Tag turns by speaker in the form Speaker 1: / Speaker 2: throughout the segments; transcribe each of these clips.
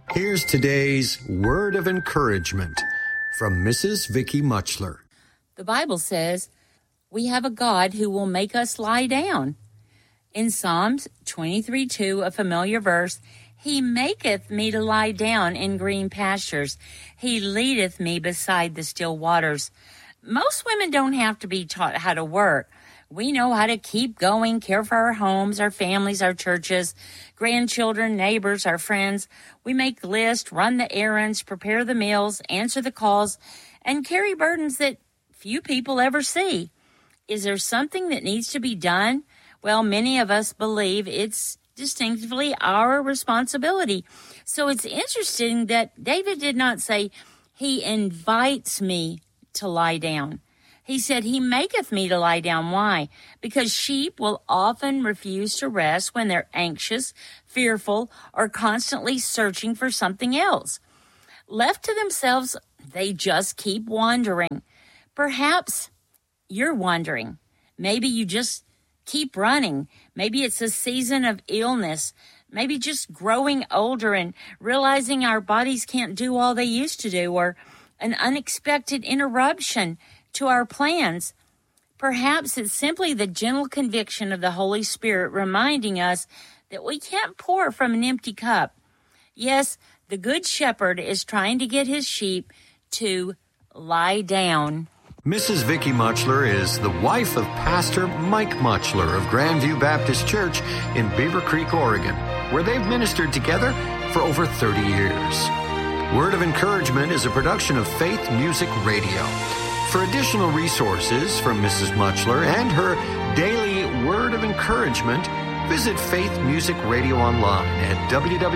Speaker 1: Here's today's word of encouragement from Mrs. Vicky Muchler.
Speaker 2: The Bible says, we have a God who will make us lie down. In Psalms 23:2, a familiar verse, He maketh me to lie down in green pastures. He leadeth me beside the still waters. Most women don't have to be taught how to work. We know how to keep going, care for our homes, our families, our churches, grandchildren, neighbors, our friends. We make lists, run the errands, prepare the meals, answer the calls, and carry burdens that few people ever see. Is there something that needs to be done? Well, many of us believe it's distinctively our responsibility. So it's interesting that David did not say, He invites me to lie down. He said, He maketh me to lie down. Why? Because sheep will often refuse to rest when they're anxious, fearful, or constantly searching for something else. Left to themselves, they just keep wandering. Perhaps you're wandering. Maybe you just keep running. Maybe it's a season of illness. Maybe just growing older and realizing our bodies can't do all they used to do, or an unexpected interruption to our plans. Perhaps it's simply the gentle conviction of the Holy Spirit reminding us that we can't pour from an empty cup. Yes, the Good Shepherd is trying to get his sheep to lie down.
Speaker 1: Mrs. Vicky Muchler is the wife of Pastor Mike Muchler of Grandview Baptist Church in Beaver Creek, Oregon, where they've ministered together for over 30 years. Word of Encouragement is a production of Faith Music Radio. For additional resources from Mrs. Muchler and her daily Word of Encouragement, visit Faith Music Radio online at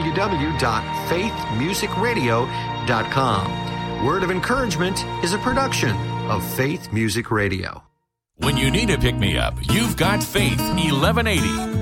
Speaker 1: www.faithmusicradio.com. Word of Encouragement is a production of Faith Music Radio.
Speaker 3: When you need a pick-me-up, you've got Faith 1180.